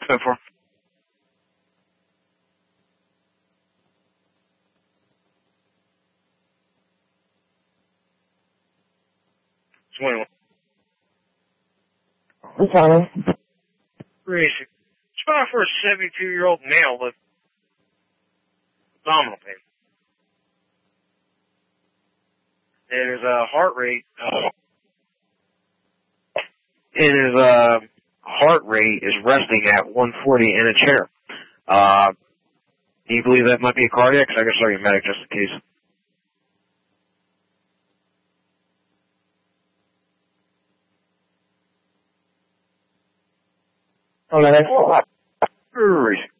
for? 21. What's on it? Racing. Spot for a 72-year-old male with abdominal pain. And his heart rate, is resting at 140 in a chair. Do you believe that might be a cardiac? Because I can show you a medic just in case. Oh, no, that's